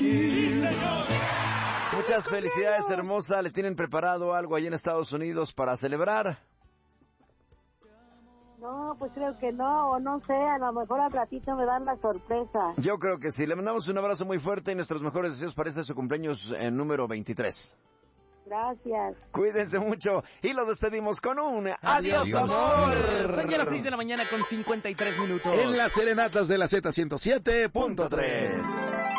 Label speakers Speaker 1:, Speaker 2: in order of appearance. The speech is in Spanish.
Speaker 1: Muchas felicidades, hermosa. ¿Le tienen preparado algo allá en Estados Unidos para celebrar?
Speaker 2: No, pues creo que no, o no sé, a lo mejor al ratito me dan la sorpresa.
Speaker 1: Yo creo que sí. Le mandamos un abrazo muy fuerte y nuestros mejores deseos para este su cumpleaños número 23.
Speaker 2: Gracias.
Speaker 1: Cuídense mucho y los despedimos con un
Speaker 3: Adiós,
Speaker 1: amor.
Speaker 3: Son ya las 6 de la mañana con 53 minutos.
Speaker 4: En las serenatas de la Z107.3.